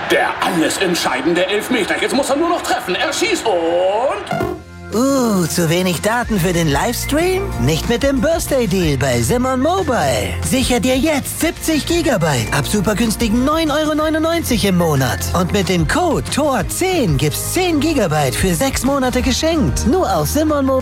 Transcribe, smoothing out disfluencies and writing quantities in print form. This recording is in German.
Der alles entscheidende Elfmeter. Jetzt muss er nur noch treffen. Er schießt und... Zu wenig Daten für den Livestream? Nicht mit dem Birthday Deal bei Simon Mobile. Sicher dir jetzt 70 Gigabyte ab super günstigen 9,99 € im Monat. Und mit dem Code TOR10 gibt's 10 Gigabyte für 6 Monate geschenkt. Nur auf Simon Mobile.